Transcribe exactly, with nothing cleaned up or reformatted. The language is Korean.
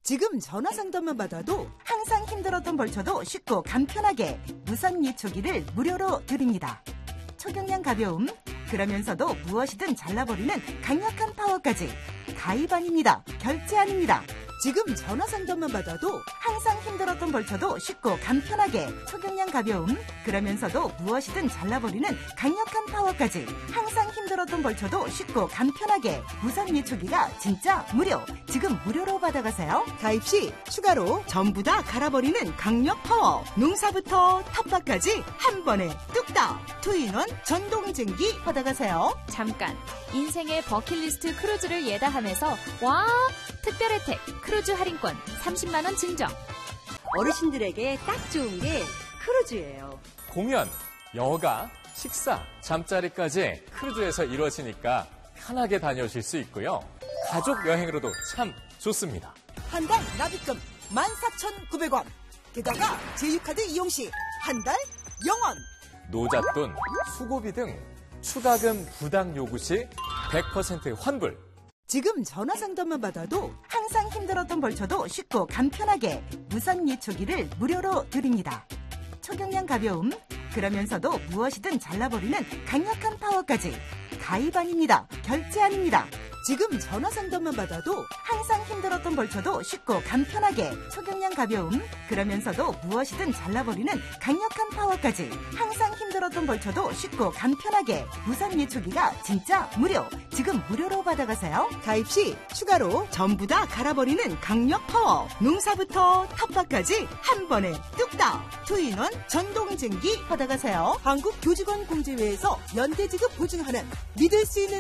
지금 전화 상담만 받아도 항상 힘들었던 벌초도 쉽고 간편하게 무선 예초기를 무료로 드립니다. 초경량 가벼움, 그러면서도 무엇이든 잘라버리는 강력한 파워까지. 가입 아닙니다. 결제 아닙니다. 지금 전화 상담만 받아도 항상 힘들었던 벌초도 쉽고 간편하게 초경량 가벼움, 그러면서도 무엇이든 잘라버리는 강력한 파워까지. 항상 힘들었던 벌초도 쉽고 간편하게 무선 예초기가 진짜 무료. 지금 무료로 받아가세요. 가입 시 추가로 전부 다 갈아버리는 강력 파워, 농사부터 텃밭까지 한 번에 뚝딱 투인원 전동쟁기 받아가세요. 잠깐, 인생의 버킷리스트 크루즈를 예다하면서 와, 특별 혜택 크루즈 할인권 삼십만 원 증정. 어르신들에게 딱 좋은 게 크루즈예요. 공연, 여가, 식사, 잠자리까지 크루즈에서 이루어지니까 편하게 다녀오실 수 있고요. 가족 여행으로도 참 좋습니다. 한 달 납입금 만 사천구백 원. 게다가 제휴카드 이용 시 한 달 영원. 노잣돈, 수고비 등 추가금 부담 요구 시 백 퍼센트 환불. 지금 전화 상담만 받아도 항상 힘들었던 벌초도 쉽고 간편하게 무선 예초기를 무료로 드립니다. 초경량 가벼움, 그러면서도 무엇이든 잘라버리는 강력한 파워까지. 가입 아닙니다. 결제 아닙니다. 지금 전화 상담만 받아도 항상 힘들었던 벌초도 쉽고 간편하게 초경량 가벼움, 그러면서도 무엇이든 잘라버리는 강력한 파워까지. 항상 힘들었던 벌초도 쉽고 간편하게 무선 예초기가 진짜 무료. 지금 무료로 받아가세요. 가입 시 추가로 전부 다 갈아버리는 강력 파워, 농사부터 텃밭까지 한 번에 뚝딱 투인원 전동쟁기 받아가세요. 한국교직원공제회에서 연대지급 보증하는 믿을 수 있는